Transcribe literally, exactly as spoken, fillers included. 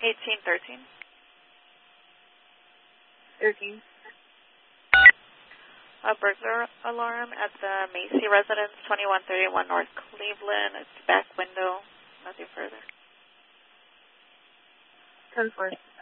eighteen thirteen. thirteen. A burglar alarm at the Macy residence, twenty-one thirty-one North Cleveland. It's back window. Nothing further. ten four.